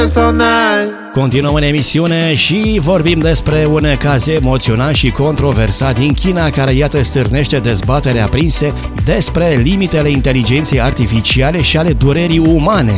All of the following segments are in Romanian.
Continuăm în emisiune și vorbim despre un caz emoționant și controversat din China care, iată, stârnește dezbatere aprinse despre limitele inteligenței artificiale și ale durerii umane.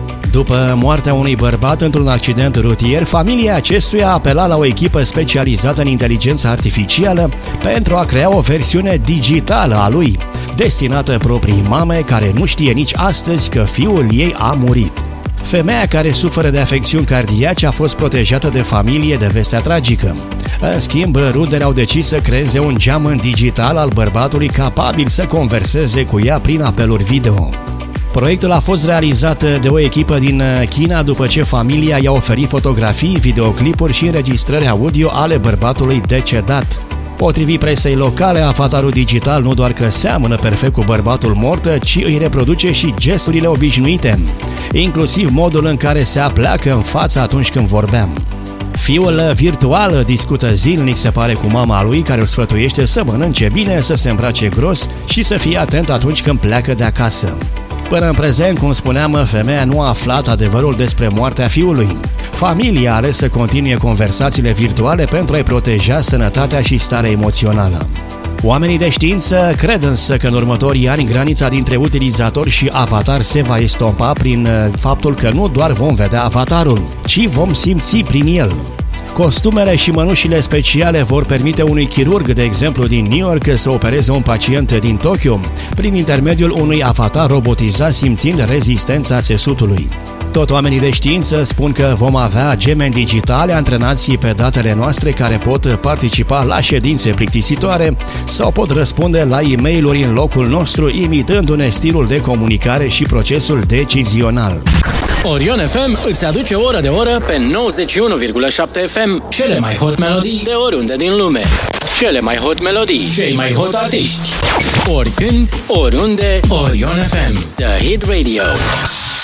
După moartea unui bărbat într-un accident rutier, familia acestuia a apelat la o echipă specializată în inteligența artificială pentru a crea o versiune digitală a lui, destinată proprii mame care nu știe nici astăzi că fiul ei a murit. Femeia care suferă de afecțiuni cardiace a fost protejată de familie de vestea tragică. În schimb, rudele au decis să creeze un geamăn digital al bărbatului capabil să converseze cu ea prin apeluri video. Proiectul a fost realizat de o echipă din China după ce familia i-a oferit fotografii, videoclipuri și înregistrări audio ale bărbatului decedat. Potrivit presei locale, avatarul digital nu doar că seamănă perfect cu bărbatul mort, ci îi reproduce și gesturile obișnuite, inclusiv modul în care se apleacă în față atunci când vorbeam. Fiul virtual discută zilnic, se pare, cu mama lui, care îl sfătuiește să mănânce bine, să se îmbrace gros și să fie atent atunci când pleacă de acasă. Până în prezent, cum spuneam, femeia nu a aflat adevărul despre moartea fiului. Familia a ales să continue conversațiile virtuale pentru a-i proteja sănătatea și starea emoțională. Oamenii de știință cred însă că în următorii ani granița dintre utilizator și avatar se va estompa prin faptul că nu doar vom vedea avatarul, ci vom simți prin el. Costumele și mănușile speciale vor permite unui chirurg, de exemplu din New York, să opereze un pacient din Tokyo prin intermediul unui avatar robotizat simțind rezistența țesutului. Tot oamenii de știință spun că vom avea gemeni digitale antrenați pe datele noastre care pot participa la ședințe plictisitoare sau pot răspunde la e-mail-uri în locul nostru, imitându-ne stilul de comunicare și procesul decizional. Orion FM îți aduce oră de oră pe 91,7 FM cele mai hot melodii de oriunde din lume. Cele mai hot melodii, cei mai hot artiști. Oricând, oriunde, Orion FM, The Hit Radio.